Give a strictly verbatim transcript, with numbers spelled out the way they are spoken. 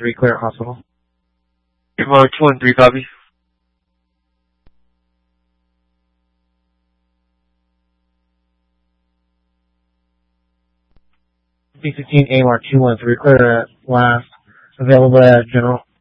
three, clear hospital. AMR two one three, copy. B fifteen A M R two one three, clear at last. Available at General.